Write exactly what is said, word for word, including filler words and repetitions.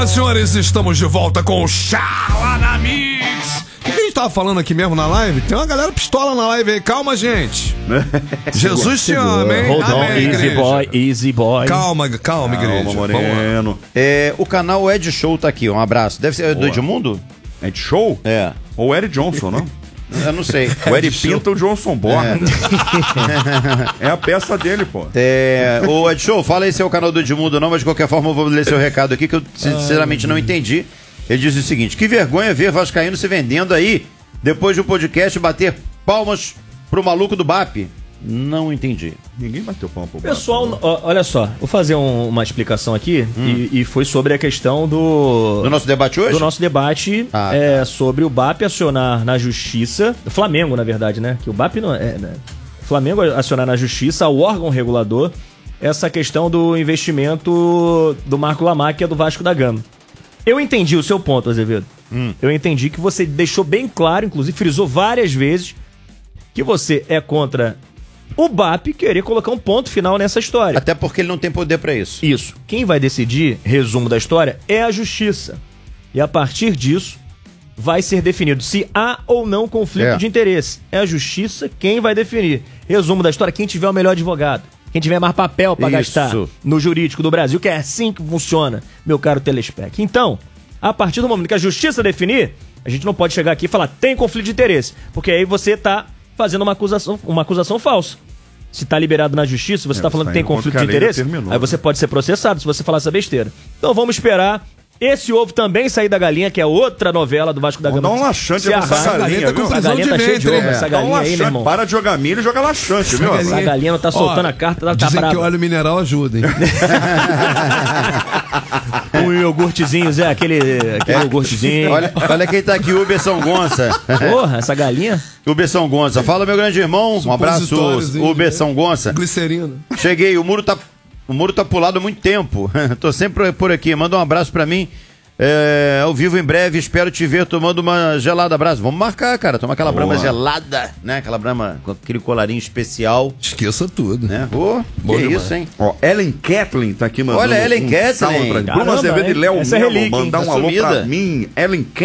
Senhoras e senhores, estamos de volta com o Chala Mix. O que a gente tava falando aqui mesmo na live? Tem uma galera pistola na live aí. Calma, gente. Jesus te ama, hein? Hold on, Amém, easy igreja. boy, easy boy. Calma, calma, igreja. Calma, Vamos lá. Moreno. É, o canal Ed Show tá aqui, um abraço. Deve ser do Boa. Edmundo? É de show? É. Ou Eric Johnson, não? Eu não sei. O Eric Pinta o Johnson Borne. É. é a peça dele, pô. É, ô Ed Show, fala aí se é o canal do Edmundo ou não, mas de qualquer forma eu vou ler seu recado aqui que eu sinceramente não entendi. Ele diz o seguinte: que vergonha ver Vascaíno se vendendo aí depois do podcast bater palmas pro maluco do B A P. Não entendi. Ninguém bateu palma pro Pessoal, ó, olha só, vou fazer um- uma explicação aqui hum. e, e foi sobre a questão do... Do nosso debate hoje? Do nosso debate Ah, é, tá. sobre o B A P acionar na justiça, do Flamengo, na verdade, né? Que o B A P não é... Né? O Flamengo acionar na justiça, o órgão regulador, essa questão do investimento do Marco Lamar, que é do Vasco da Gama. Eu entendi o seu ponto, Azevedo. Hum. Eu entendi que você deixou bem claro, inclusive frisou várias vezes, que você é contra o B A P querer colocar um ponto final nessa história. Até porque ele não tem poder pra isso. Isso. Quem vai decidir, resumo da história, é a justiça. E a partir disso, vai ser definido se há ou não conflito É. de interesse. É a justiça quem vai definir. Resumo da história, quem tiver o melhor advogado. Quem tiver mais papel pra Isso. gastar no jurídico do Brasil, que é assim que funciona, meu caro Telespec. Então, a partir do momento que a justiça definir, a gente não pode chegar aqui e falar tem conflito de interesse. Porque aí você tá fazendo uma acusação, uma acusação falsa. Se tá liberado na justiça, você É, tá falando que tem tá indo conflito contra de que a lei interesse, terminou, aí você né? pode ser processado se você falar essa besteira. Então vamos esperar esse ovo também sair da galinha, que é outra novela do Vasco da Vamos Gama. dar um laxante Se pra arrasta. essa galinha, tá com viu? Essa prisão galinha de tá cheia de ventre, ovo, é. essa Dá um galinha aí, meu laxante, irmão. para de jogar milho e joga laxante, viu? galinha- Essa galinha não tá soltando Ó, a carta, tá, tá Dizem que brava. óleo mineral ajuda, hein? Um iogurtezinho, Zé, aquele, aquele iogurtezinho. Olha, olha quem tá aqui, o Uberson Gonça. Porra, essa galinha. Uberson Gonça. Fala, meu grande irmão. Um abraço, Supositóriozinho, Uberson Gonça. Glicerina. Cheguei, o muro tá, o muro tá pulado há muito tempo. Tô sempre por aqui. Manda um abraço pra mim. É, ao vivo em breve, espero te ver tomando uma gelada. Abraço. Vamos marcar, cara. Tomar aquela Boa. brama gelada, né? Aquela brama com aquele colarinho especial, Esqueça tudo. né? Ô, Bom que demais. isso, hein? Ó, Ellen Kathleen tá aqui mandando Olha, Ellen um Kathleen. salve pra Caramba, Bruno Azevedo e hein? Léo Essa é Melo. relíquia, hein? Mandar um Tá alô sumida. pra mim. Ellen